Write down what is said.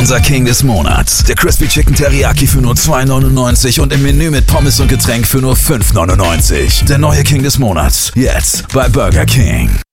Unser King des Monats. Der Crispy Chicken Teriyaki für nur $2,99 und im Menü mit Pommes und Getränk für nur $5,99. Der neue King des Monats. Jetzt bei Burger King.